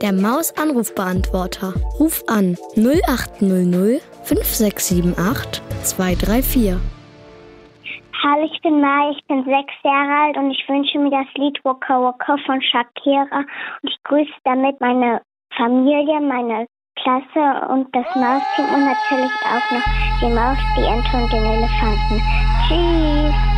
Der Maus-Anrufbeantworter. Ruf an 0800 5678 234. Hallo, ich bin Mai, ich bin 6 Jahre alt und ich wünsche mir das Lied Waka Waka von Shakira. Und ich grüße damit meine Familie, meine Klasse und das Mausteam und natürlich auch noch die Maus, die Ente und den Elefanten. Tschüss!